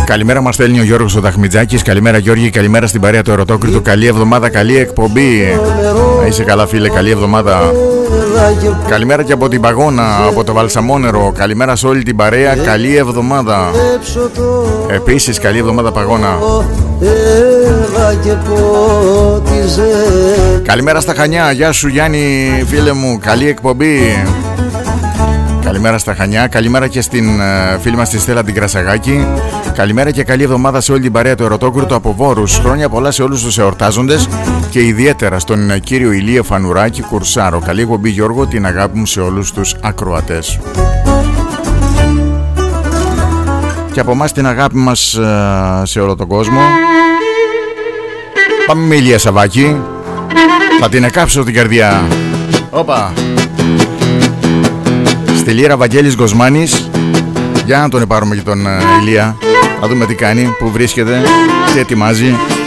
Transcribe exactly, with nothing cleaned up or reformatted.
Καλημέρα, μας στέλνει ο Γιώργος ο Δαχμιτζάκης. Καλημέρα Γιώργη, καλημέρα στην παρέα του Ερωτόκριτου. Καλή εβδομάδα, καλή εκπομπή. Να είσαι καλά φίλε, καλή εβδομάδα. Καλημέρα και από την Παγώνα, από το Βαλσαμόνερο. Καλημέρα σε όλη την παρέα, καλή εβδομάδα. Επίσης καλή εβδομάδα Παγώνα. Καλημέρα στα Χανιά, γεια σου Γιάννη φίλε μου, καλή εκπομπή. Καλημέρα στα Χανιά, καλημέρα και στην uh, φίλη μας τη Στέλλα την Κρασαγάκη. Καλημέρα και καλή εβδομάδα σε όλη την παρέα του Ερωτόκριτου από Βόρους. Χρόνια πολλά σε όλους τους εορτάζοντες και ιδιαίτερα στον uh, κύριο Ηλία Φανουράκη Κουρσάρο. Καλή εκπομπή Γιώργο, την αγάπη μου σε όλους τους ακροατές. Και από εμάς την αγάπη μας uh, σε όλο τον κόσμο. Πάμε με Ηλία Σαββάκη. Θα την εκάψω την καρδιά. Όπα. Στη λύρα Βαγγέλης Γκοσμάνης. Για να τον πάρουμε και τον uh, Ηλία. Να δούμε τι κάνει, που βρίσκεται, τι ετοιμάζει.